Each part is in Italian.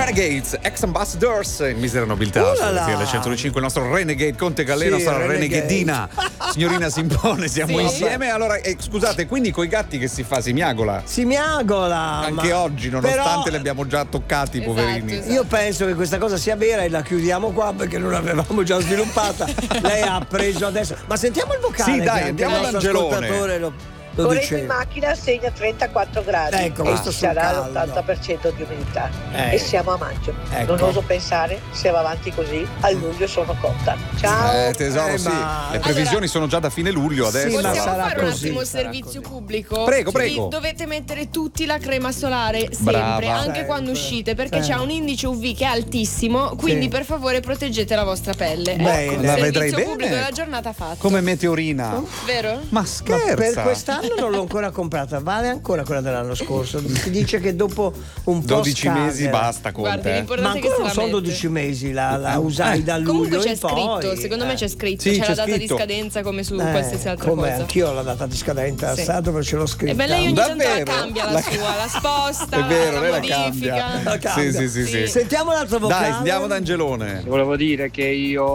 Renegades, ex ambassadors in misera nobiltà. Alle 105 il nostro Renegade Conte Galleno, sarà Renegadina. Signorina si impone, siamo insieme. Allora, scusate, quindi coi gatti che si fa? Si miagola? Si miagola. Anche oggi, nonostante li abbiamo già toccati, poverini. Esatto. Io penso che questa cosa sia vera e la chiudiamo qua perché non l'avevamo già sviluppata. Lei ha preso adesso. Ma sentiamo il vocale. Sì, dai, andiamo all'Angelone. Lo correndo in macchina segna 34 gradi e ci sarà l'80% di umidità e siamo a maggio. Non oso pensare, se va avanti così a luglio sono cotta. Ciao tesoro, sì. Le previsioni sono già da fine luglio adesso. Possiamo fare un attimo il servizio pubblico? Prego. Dovete mettere tutti la crema solare sempre, anche quando uscite, perché c'è un indice UV che è altissimo, quindi per favore proteggete la vostra pelle. La vedrei bene. Pubblico della giornata fatta. Come meteorina. Vero? Ma scherza. Per quest'anno non l'ho ancora comprata, vale ancora quella dell'anno scorso. Si dice che dopo un po' 12 mesi basta, Conte. Ma ancora non sono 12 mesi, la usai da luglio. Comunque c'è in scritto, poi. secondo me c'è scritto, Sì, c'è la data scritto. di scadenza come su qualsiasi altra come cosa. anch'io ho la data di scadenza stato perché ce l'ho scritta. E beh, lei ogni tanto la Davvero? cambia la sua, la sposta, È vero, la lei la modifica. cambia. Sì. Sentiamo l'altro vocale. Dai, andiamo da Angelone. Volevo dire che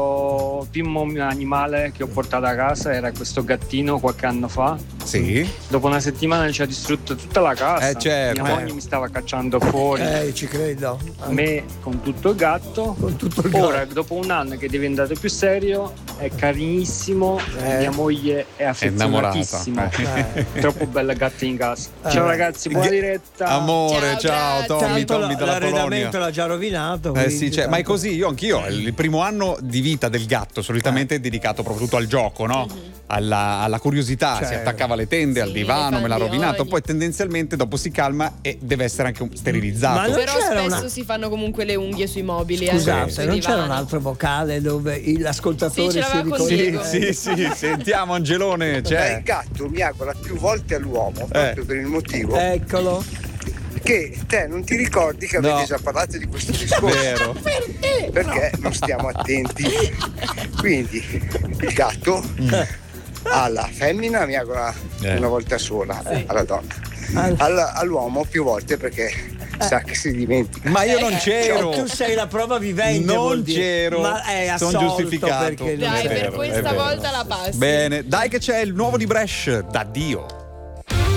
io il primo animale che ho portato a casa era questo gattino qualche anno fa. Sì. Dopo una settimana ci ha distrutto tutta la casa. Certo. Mia moglie mi stava cacciando fuori. Ci credo. Me con tutto il gatto. Ora, dopo un anno che è diventato più serio, è carinissimo. Mia moglie è affezionatissima. Troppo bella gatta in casa. Ciao ragazzi, buona diretta. Amore, ciao Tommy dalla Polonia. L'arredamento l'ha già rovinato. Ma è così, anch'io. Il primo anno di vita del gatto solitamente è dedicato proprio tutto al gioco, no? Alla curiosità, si attaccava alle tende, al divano, me l'ha rovinato. Poi tendenzialmente dopo si calma e deve essere anche sterilizzato. Però spesso si fanno comunque le unghie sui mobili. Scusate, non c'era un altro vocale dove l'ascoltatore si ricorda? Sì, sentiamo Angelone. Il gatto miagola più volte all'uomo proprio per il motivo. Eccolo. Che te non ti ricordi che avete già parlato di questo discorso. Vero. Perché non stiamo attenti. Quindi il gatto alla femmina miagola una volta sola, alla donna. All'uomo più volte perché sa che si dimentica. Ma io non c'ero. Tu sei la prova vivente. Non c'ero. Ma è sono giustificato. perché Dai, per questa volta la passi. Bene, dai che c'è il nuovo di Bresh, da Dio.